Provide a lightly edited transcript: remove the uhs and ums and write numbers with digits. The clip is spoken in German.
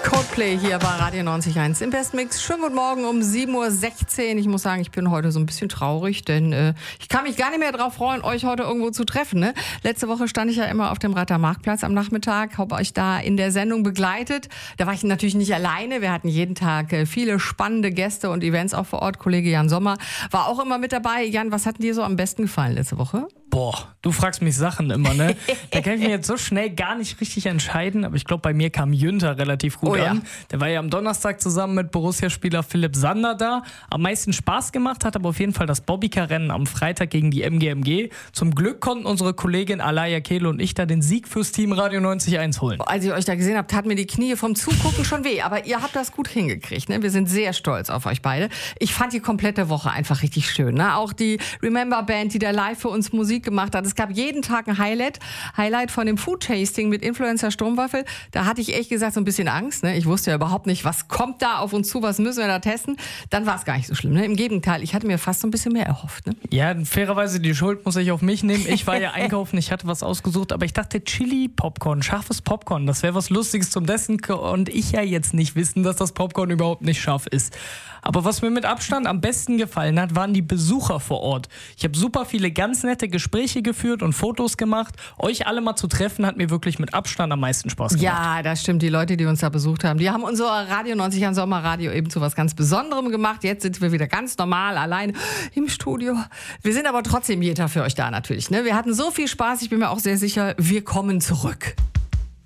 Coldplay hier bei Radio 90.1 im Bestmix. Schönen guten Morgen um 7.16 Uhr. Ich muss sagen, ich bin heute so ein bisschen traurig, denn ich kann mich gar nicht mehr drauf freuen, euch heute irgendwo zu treffen. Ne? Letzte Woche stand ich ja immer auf dem Reiter Marktplatz am Nachmittag, habe euch da in der Sendung begleitet. Da war ich natürlich nicht alleine. Wir hatten jeden Tag viele spannende Gäste und Events auch vor Ort. Kollege Jan Sommer war auch immer mit dabei. Jan, was hat dir so am besten gefallen letzte Woche? Boah, du fragst mich Sachen immer, ne? Da kann ich mir jetzt so schnell gar nicht richtig entscheiden, aber ich glaube, bei mir kam Jünter relativ gut an. Der war ja am Donnerstag zusammen mit Borussia-Spieler Philipp Sander da. Am meisten Spaß gemacht hat aber auf jeden Fall das Bobbycar-Rennen am Freitag gegen die MGMG. Zum Glück konnten unsere Kollegin Alaya Kehle und ich da den Sieg fürs Team Radio 90.1 holen. Als ich euch da gesehen habe, taten mir die Knie vom Zugucken schon weh, aber ihr habt das gut hingekriegt, ne? Wir sind sehr stolz auf euch beide. Ich fand die komplette Woche einfach richtig schön, ne? Auch die Remember Band, die da live für uns Musik gemacht hat. Es gab jeden Tag ein Highlight von dem Food Tasting mit Influencer Sturmwaffel. Da hatte ich ehrlich gesagt so ein bisschen Angst, ne? Ich wusste ja überhaupt nicht, was kommt da auf uns zu, was müssen wir da testen. Dann war es gar nicht so schlimm, ne? Im Gegenteil, ich hatte mir fast so ein bisschen mehr erhofft, ne? Ja, fairerweise die Schuld muss ich auf mich nehmen. Ich war ja einkaufen, ich hatte was ausgesucht, aber ich dachte Chili-Popcorn, scharfes Popcorn, das wäre was Lustiges zum Essen und ich ja jetzt nicht wissen, dass das Popcorn überhaupt nicht scharf ist. Aber was mir mit Abstand am besten gefallen hat, waren die Besucher vor Ort. Ich habe super viele ganz nette Gespräche geführt und Fotos gemacht. Euch alle mal zu treffen, hat mir wirklich mit Abstand am meisten Spaß gemacht. Ja, das stimmt. Die Leute, die uns da besucht haben, die haben unser Radio 90 an Sommerradio eben zu was ganz Besonderem gemacht. Jetzt sind wir wieder ganz normal allein im Studio. Wir sind aber trotzdem jeden Tag für euch da natürlich, ne? Wir hatten so viel Spaß. Ich bin mir auch sehr sicher, wir kommen zurück.